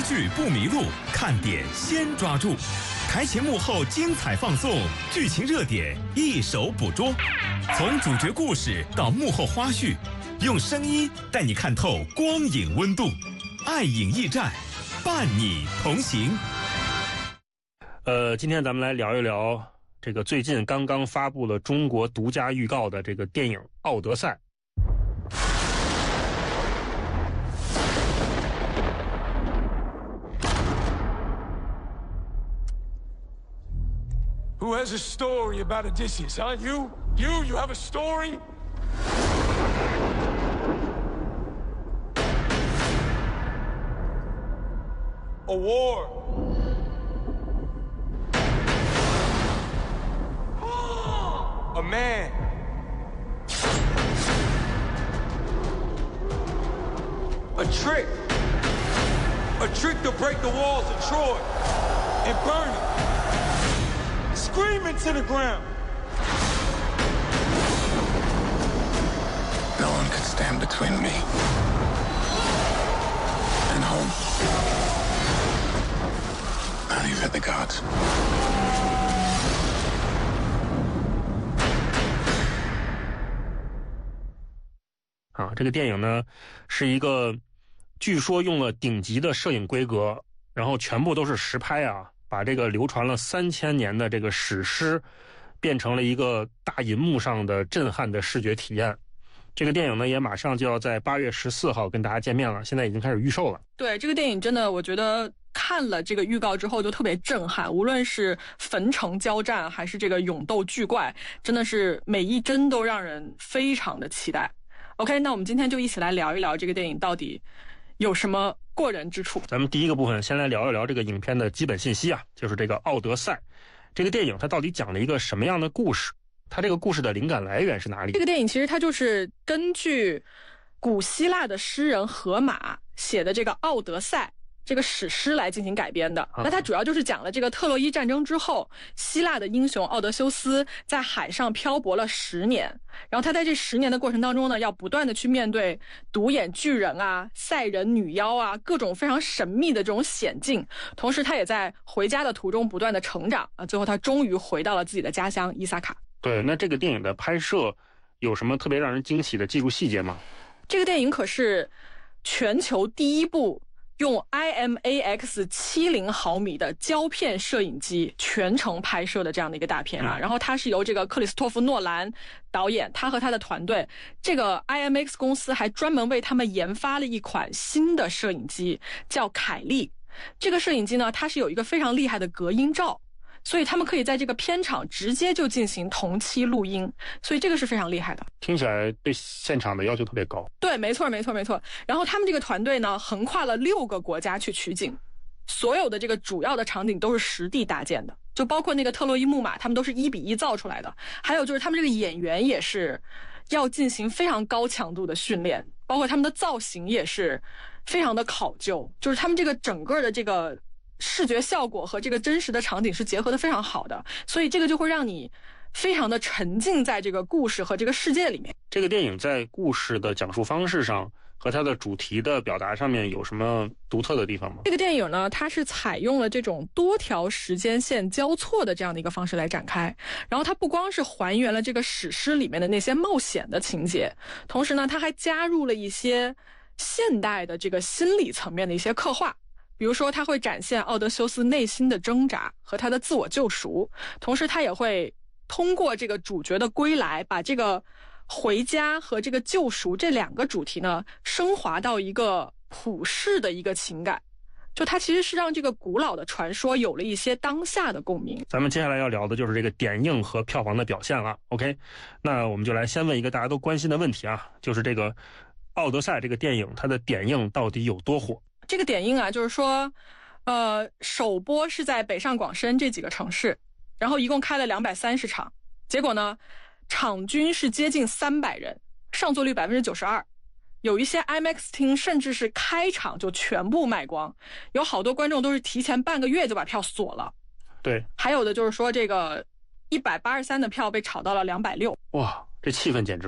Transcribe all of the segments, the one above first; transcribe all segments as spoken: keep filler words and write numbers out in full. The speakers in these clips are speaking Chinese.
剧不迷路，看点先抓住。台前幕后精彩放送，剧情热点一手捕捉。从主角故事到幕后花絮，用声音带你看透光影温度。爱影驿站，伴你同行。 呃，今天咱们来聊一聊这个最近刚刚发布了中国独家预告的这个电影《奥德赛》。 Who has a story about Odysseus, huh? You? You? You have a story? A war. A man. A trick. A trick to break the walls of Troy and burn it. Scream into the ground. No one could stand between me and home. Not even the gods. 啊，这个电影呢，是一个据说用了顶级的摄影规格，然后全部都是实拍啊。把这个流传了三千年的这个史诗变成了一个大银幕上的震撼的视觉体验。这个电影呢也马上就要在八月十四号跟大家见面了，现在已经开始预售了。 对，这个电影真的我觉得看了这个预告之后就特别震撼，无论是焚城交战还是这个勇斗巨怪，真的是每一帧都让人非常的期待。 OK， 那我们今天就一起来聊一聊这个电影到底有什么过人之处。 咱们第一个部分先来聊一聊这个影片的基本信息啊，就是这个《奥德赛》这个电影它到底讲了一个什么样的故事，它这个故事的灵感来源是哪里？ 这个电影其实它就是根据古希腊的诗人荷马写的这个《奥德赛》这个史诗来进行改编的。那它主要就是讲了这个特洛伊战争之后，希腊的英雄奥德修斯在海上漂泊了十年，然后他在这十年的过程当中呢，要不断的去面对独眼巨人啊、赛人女妖啊，各种非常神秘的这种险境。同时他也在回家的途中不断的成长啊，最后他终于回到了自己的家乡伊萨卡。 对，那这个电影的拍摄有什么特别让人惊喜的技术细节吗？ 这个电影可是全球第一部用 I M A X 七十毫米的胶片摄影机全程拍摄的这样的一个大片啊，然后它是由这个克里斯托弗诺兰导演，他和他的团队，这个 I M X 公司还专门为他们研发了一款新的摄影机，叫凯利。这个摄影机呢，它是有一个非常厉害的隔音罩，所以他们可以在这个片场直接就进行同期录音，所以这个是非常厉害的。 听起来对现场的要求特别高。 对，没错没错没错。然后他们这个团队呢，横跨了六个国家去取景，所有的这个主要的场景都是实地搭建的，就包括那个特洛伊木马，他们都是一比一造出来的。还有就是他们这个演员也是要进行非常高强度的训练，包括他们的造型也是非常的考究，就是他们这个整个的这个视觉效果和这个真实的场景是结合的非常好的，所以这个就会让你非常的沉浸在这个故事和这个世界里面。 这个电影在故事的讲述方式上和它的主题的表达上面有什么独特的地方吗？ 这个电影呢，它是采用了这种多条时间线交错的这样的一个方式来展开，然后它不光是还原了这个史诗里面的那些冒险的情节，同时呢，它还加入了一些现代的这个心理层面的一些刻画。比如说他会展现奥德修斯内心的挣扎和他的自我救赎，同时他也会通过这个主角的归来，把这个回家和这个救赎这两个主题呢升华到一个普世的一个情感，就它其实是让这个古老的传说有了一些当下的共鸣。 咱们接下来要聊的就是这个点映和票房的表现了。 OK， 那我们就来先问一个大家都关心的问题啊，就是这个奥德赛这个电影它的点映到底有多火？ 这个点映啊，就是说呃，首播是在北上广深这几个城市，然后一共开了两百三十场，结果呢场均是接近三百人，上座率 百分之九十二， 有一些 I M A X 厅甚至是开场就全部卖光，有好多观众都是提前半个月就把票锁了。 对， 还有的就是说这个一百八十三的票被炒到了两百六十。 哇，这气氛简直了。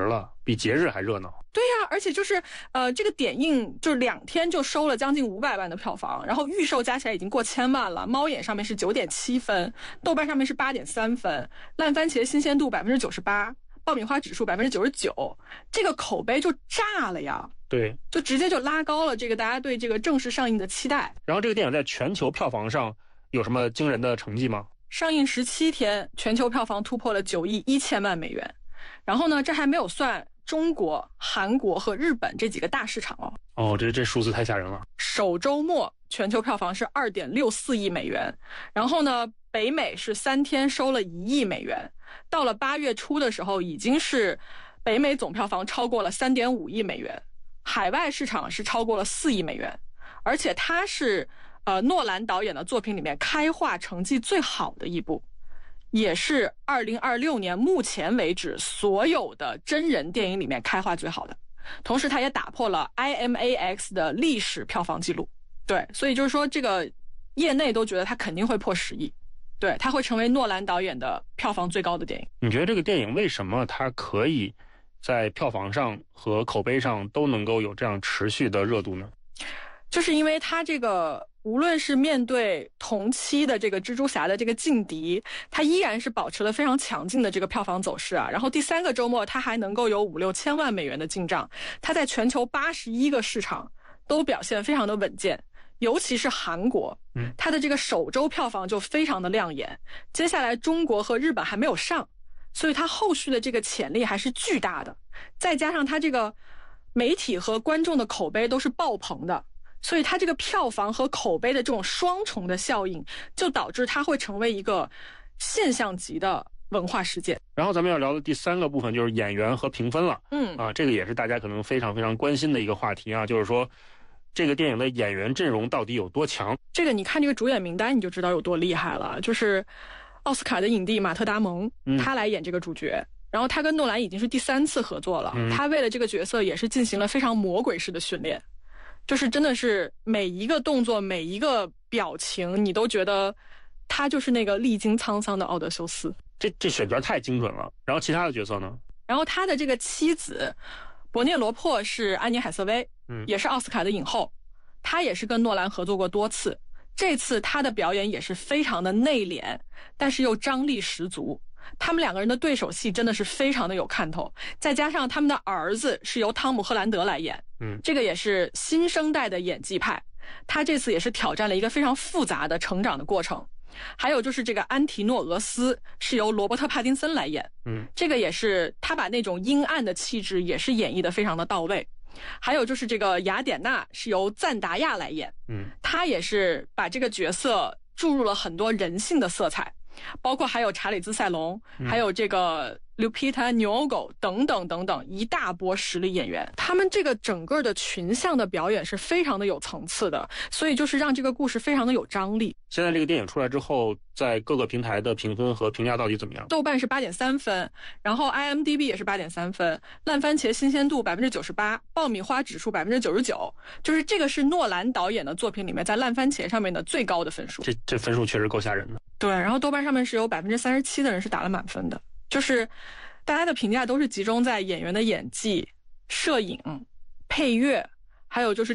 比节日还热闹。 对呀、啊，而且就是呃，这个点映就是两天就收了将近五百万的票房，然后预售加起来已经过千万了。猫眼上面是九点七分，豆瓣上面是八点三分，烂番茄新鲜度百分之九十八，爆米花指数百分之九十九，这个口碑就炸了呀！ 对， 就直接就拉高了这个大家对这个正式上映的期待。 然后这个电影在全球票房上有什么惊人的成绩吗？ 上映十七天，全球票房突破了九亿一千万美元。然后呢，这还没有算中国、韩国和日本这几个大市场哦。 哦，这这数字太吓人了。 首周末全球票房是二点六四亿美元，然后呢，北美是三天收了一亿美元，到了八月初的时候，已经是北美总票房超过了三点五亿美元，海外市场是超过了四亿美元，而且它是呃诺兰导演的作品里面开画成绩最好的一部。也是二零二六年目前为止所有的真人电影里面开画最好的，同时它也打破了 I M A X 的历史票房记录。对，所以就是说这个业内都觉得它肯定会破十亿，对，它会成为诺兰导演的票房最高的电影。 你觉得这个电影为什么它可以在票房上和口碑上都能够有这样持续的热度呢？ 就是因为它这个无论是面对同期的这个蜘蛛侠的这个劲敌，它依然是保持了非常强劲的这个票房走势啊。然后第三个周末它还能够有五六千万美元的进账，它在全球八十一个市场都表现非常的稳健，尤其是韩国，它的这个首周票房就非常的亮眼。接下来中国和日本还没有上，所以它后续的这个潜力还是巨大的。再加上它这个媒体和观众的口碑都是爆棚的。所以它这个票房和口碑的这种双重的效应，就导致它会成为一个现象级的文化事件。 然后咱们要聊的第三个部分就是演员和评分了。 嗯啊，这个也是大家可能非常非常关心的一个话题啊，就是说这个电影的演员阵容到底有多强？ 这个你看这个主演名单你就知道有多厉害了，就是奥斯卡的影帝马特·达蒙， 嗯、 他来演这个主角。然后他跟诺兰已经是第三次合作了， 嗯、 他为了这个角色也是进行了非常魔鬼式的训练。就是真的是每一个动作每一个表情你都觉得他就是那个历经沧桑的奥德修斯。 这这选角太精准了。然后其他的角色呢？ 然后他的这个妻子伯涅罗珀是安妮海瑟薇， 嗯， 也是奥斯卡的影后，他也是跟诺兰合作过多次，这次他的表演也是非常的内敛，但是又张力十足。他们两个人的对手戏真的是非常的有看头，再加上他们的儿子是由汤姆·赫兰德来演， 嗯， 这个也是新生代的演技派，他这次也是挑战了一个非常复杂的成长的过程。还有就是这个安提诺·俄斯是由罗伯特·帕丁森来演， 嗯， 这个也是他把那种阴暗的气质也是演绎的非常的到位。还有就是这个雅典娜是由赞达亚来演， 嗯， 他也是把这个角色注入了很多人性的色彩。包括还有查理兹塞隆、嗯、还有这个 Lupita Nyong'o 等等等等一大波实力演员，他们这个整个的群像的表演是非常的有层次的，所以就是让这个故事非常的有张力。 现在这个电影出来之后，在各个平台的评分和评价到底怎么样？ 豆瓣是八点三分，然后 I M D B 也是八点三分，烂番茄新鲜度百分之九十八，爆米花指数百分之九十九，就是这个是诺兰导演的作品里面在烂番茄上面的最高的分数。 这这分数确实够吓人的。 对，然后豆瓣上面是有百分之三十七的人是打了满分的，就是大家的评价都是集中在演员的演技、摄影、配乐，还有就是